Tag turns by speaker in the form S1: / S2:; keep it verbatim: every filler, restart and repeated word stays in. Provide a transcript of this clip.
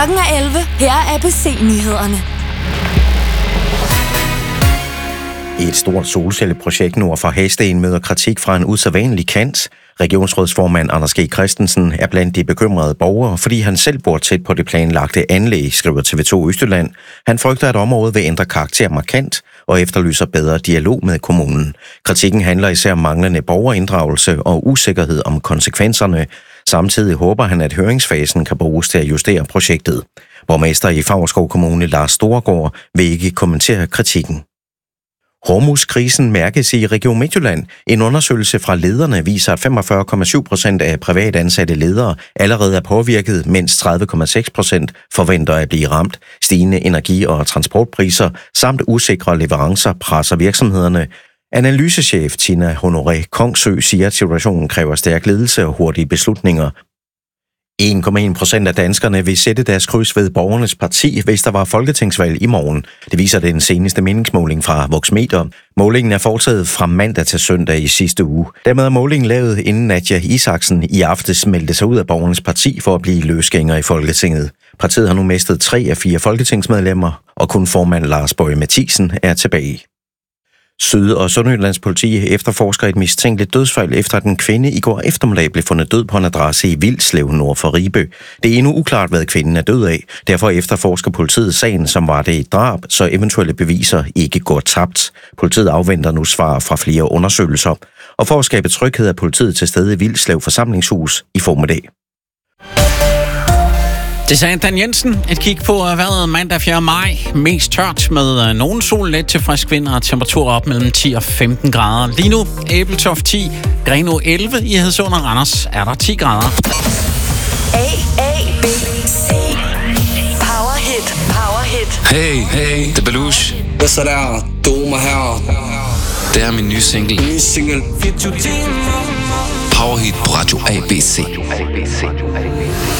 S1: Klokken er elleve. Her er A B C-nyhederne.
S2: Et stort solcelleprojekt nord for Hadsten møder kritik fra en usædvanlig kant. Regionsrådsformand Anders G. Christensen er blandt de bekymrede borgere, fordi han selv bor tæt på det planlagte anlæg, skriver T V to Østjylland. Han frygter, at området vil ændre karakter markant og efterlyser bedre dialog med kommunen. Kritikken handler især om manglende borgerinddragelse og usikkerhed om konsekvenserne. Samtidig håber han, at høringsfasen kan bruges til at justere projektet. Borgmester i Favrskov Kommune, Lars Storgård, vil ikke kommentere kritikken. Hormuzkrisen mærkes i Region Midtjylland. En undersøgelse fra lederne viser, at femogfyrre komma syv procent af privat ansatte ledere allerede er påvirket, mens tredive komma seks procent forventer at blive ramt. Stigende energi- og transportpriser samt usikre leverancer presser virksomhederne. Analysechef Tina Honoré Kongsø siger, at situationen kræver stærk ledelse og hurtige beslutninger. en komma en procent af danskerne vil sætte deres kryds ved Borgernes Parti, hvis der var folketingsvalg i morgen. Det viser den seneste meningsmåling fra Voxmeter. Målingen er foretaget fra mandag til søndag i sidste uge. Dermed er målingen lavet, inden Nadja Isaksen i aftes meldte sig ud af Borgernes Parti for at blive løsgænger i Folketinget. Partiet har nu mistet tre af fire folketingsmedlemmer, og kun formand Lars Boje Mathiesen er tilbage. Syd- og Sønderjyllands politi efterforsker et mistænkeligt dødsfald, efter at en kvinde i går eftermiddag blev fundet død på en adresse i Vildslev nord for Ribe. Det er endnu uklart, hvad kvinden er død af. Derfor efterforsker politiet sagen, som var det et drab, så eventuelle beviser ikke går tabt. Politiet afventer nu svar fra flere undersøgelser. Og for at skabe tryghed er politiet til stede i Vildslev forsamlingshus i formiddag.
S3: Det sagde Dan Jensen. Et kig på vejret mandag fjerde maj. Mest tørt med nogen sol, let til frisk vind og temperaturer op mellem ti og femten grader. Lige nu Ebeltoft ti, Grenaa elleve, i Hadsund og Randers er der ti grader.
S1: A, A, B, C. Power hit, power hit.
S4: Hey, hey, det er Belush.
S5: Hvad så der? Doma her.
S4: Det er min nye single.
S5: Ny single.
S4: Powerhit på Radio A B C.